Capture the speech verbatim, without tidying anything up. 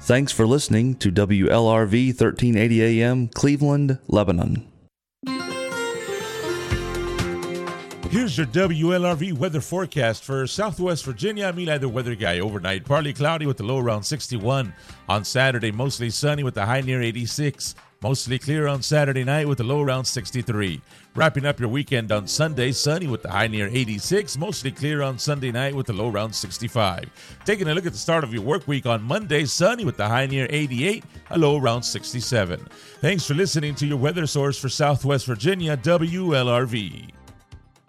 Thanks for listening to W L R V thirteen eighty A M, Cleveland, Lebanon. Here's your W L R V weather forecast for Southwest Virginia. I'm Eli, the weather guy. Overnight, partly cloudy with the low around sixty-one. On Saturday, mostly sunny with the high near eighty-six. Mostly clear on Saturday night with the low around sixty-three. Wrapping up your weekend on Sunday, sunny with the high near eighty-six. Mostly clear on Sunday night with the low around sixty-five. Taking a look at the start of your work week on Monday, sunny with the high near eighty-eight, a low around sixty-seven. Thanks for listening to your weather source for Southwest Virginia, W L R V.